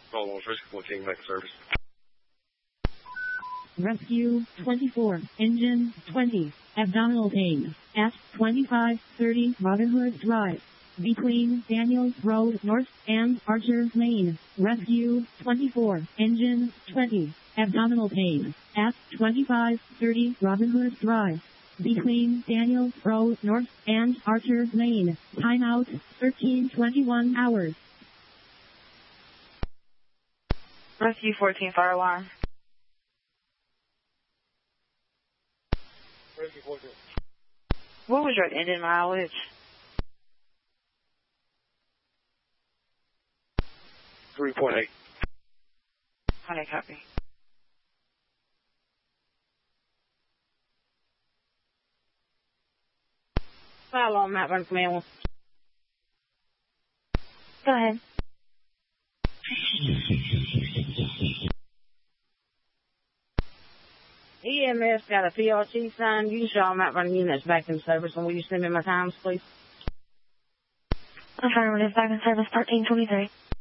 Call Rescue 14, back in service. Rescue 24, engine 20, abdominal pain, at 2530 Robin Hood Drive, between Daniels Road North and Archer Lane. Rescue 24, engine 20, abdominal pain, at 2530 Robin Hood Drive, between Daniels Road North and Archer Lane. Timeout 13:21 hours. Rescue 14, fire alarm. Rescue 14. What was your engine mileage? 3.8. Okay, copy. Fire alarm, Mount Vernon Command 1. Go ahead. EMS got a PRT sign. You show Mount Vernon units back in service, and will you send me my times, please? I'm sorry, when it's back in service, 1323.